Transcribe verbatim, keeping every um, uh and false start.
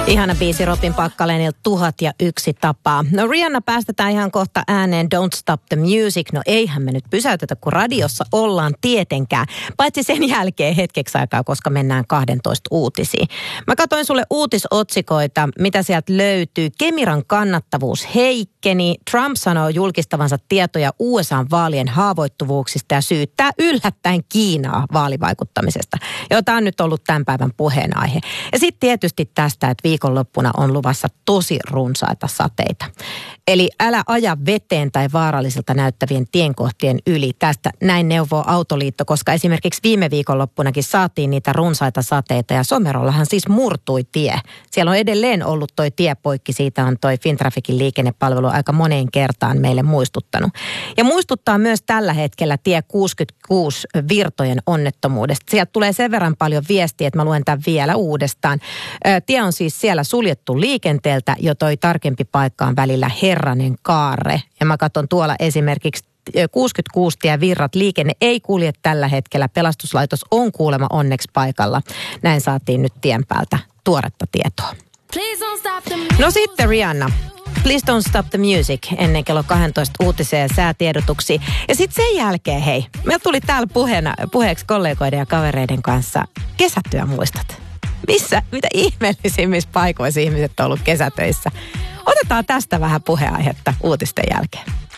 Ihana biisi Robin Packalenilta Tuhat ja yksi tapaa. No Rihanna päästetään ihan kohta ääneen Don't Stop the Music. No eihän me nyt pysäytetä, kun radiossa ollaan tietenkään. Paitsi sen jälkeen hetkeksi aikaa, koska mennään kaksitoista uutisiin. Mä katsoin sulle uutisotsikoita, mitä sieltä löytyy. Kemiran kannattavuus heikkeni. Trump sanoo julkistavansa tietoja U S A-vaalien haavoittuvuuksista ja syyttää yllättäen Kiinaa vaalivaikuttamisesta, jota on nyt ollut tämän päivän puheenaihe. Ja sitten tietysti tästä, että viikonloppuna on luvassa tosi runsaita sateita. Eli älä aja veteen tai vaarallisilta näyttävien tienkohtien yli. Tästä näin neuvoo Autoliitto, koska esimerkiksi viime viikonloppunakin saatiin niitä runsaita sateita ja Somerollahan siis murtui tie. Siellä on edelleen ollut toi tie poikki, siitä on toi Fintraficin liikennepalvelu aika moneen kertaan meille muistuttanut. Ja muistuttaa myös tällä hetkellä tie kuusikymmentäkuusi Virtojen onnettomuudesta. Sieltä tulee sen verran paljon viestiä, että mä luen tämän vielä uudestaan. Tie on siis siellä suljettu liikenteeltä, jo toi tarkempi paikka on välillä Herranen Kaarre. Ja mä katson tuolla esimerkiksi kuusikymmentäkuusi tie Virrat, liikenne ei kulje tällä hetkellä. Pelastuslaitos on kuulemma onneksi paikalla. Näin saatiin nyt tien päältä tuoretta tietoa. No sitten Rihanna. Please Don't Stop the Music ennen kello kaksitoista uutiseen ja säätiedotuksi. Ja sitten sen jälkeen, hei, meillä tuli täällä puheena, puheeksi kollegoiden ja kavereiden kanssa kesätyömuistot. Missä, mitä ihmeellisimmissä paikoissa ihmiset on ollut kesätöissä. Otetaan tästä vähän puheenaihetta uutisten jälkeen.